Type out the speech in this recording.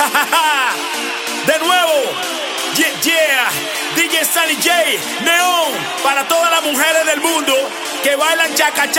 De nuevo, yeah, yeah, DJ Sunny J, Neon, para todas las mujeres del mundo que bailan chaca.